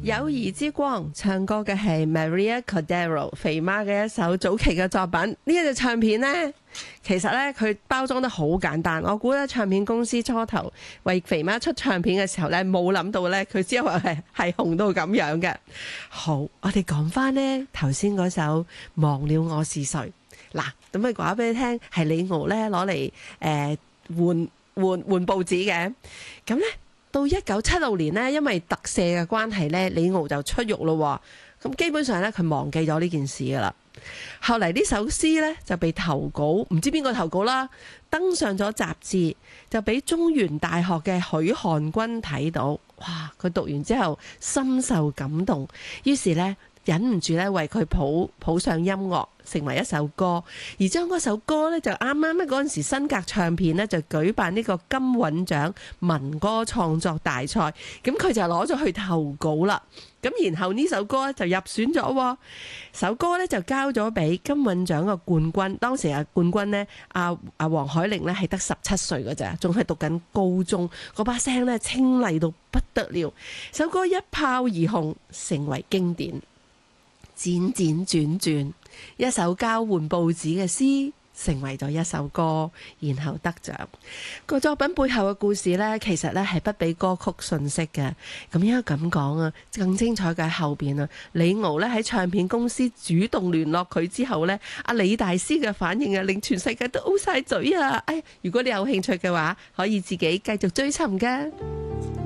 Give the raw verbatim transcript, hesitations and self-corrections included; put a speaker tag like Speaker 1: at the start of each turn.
Speaker 1: 友誼之光唱歌嘅係 Maria Cordero 肥媽嘅一首早期嘅作品。呢一隻唱片呢，其實呢，佢包裝得好簡單。我估咧唱片公司初頭為肥媽出唱片嘅時候呢，冇諗到呢，佢之後係係紅到咁樣嘅。好，我哋講翻呢頭先嗰首忘了我是誰。嗱，咁咪話俾你聽，係李敖呢攞嚟誒換換換報紙嘅。咁呢。到一九七六年呢，因為特赦嘅關係呢，李敖就出獄咯。咁基本上呢，佢忘記咗呢件事噶啦。後嚟呢首詩呢，就被投稿，唔知邊個投稿啦，登上咗雜誌，就俾中原大學嘅許漢君睇到。哇！佢讀完之後深受感動，於是呢，忍唔住咧為佢譜譜上音樂，成為一首歌。而將嗰首歌咧就啱啱咧嗰陣時新格唱片咧就舉辦呢個金韻獎民歌創作大賽，咁佢就攞咗去投稿啦。咁然後呢首歌咧就入選咗，首歌咧就交咗俾金韻獎嘅冠軍。當時啊冠軍呢，阿阿黃海玲咧係得十七歲㗎咋，仲係讀緊高中，嗰把聲咧清麗到不得了。首歌一炮而紅，成為經典。輾輾轉轉，一首交換報紙嘅詩成為咗一首歌，然後得獎。個作品背後嘅故事呢，其實呢係不比歌曲信息嘅。咁應該咁講啊，更精彩嘅喺後邊啊。李敖呢喺唱片公司主動聯絡佢之後呢，阿李大師嘅反應啊，令全世界都 O 晒嘴啊！哎，如果你有興趣嘅話，可以自己繼續追尋㗎。